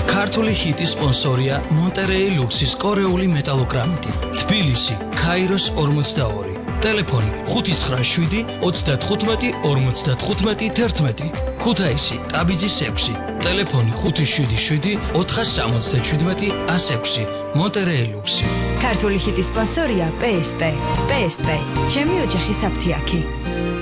ქართული ჰიტის სპონსორია მონტერეი ლუქსის კორეული მეტალოგრამიტი. თბილისი, ქაიროს 42. ტელეფონი 597 35 55 11. ქუთაისი, ტაბიძის 6. ტელეფონი 577 477 106. მონტერეი ლუქსი. ქართული ჰიტის სპონსორია PSP. PSP. ჩემი ოჯახის აფთიაქი.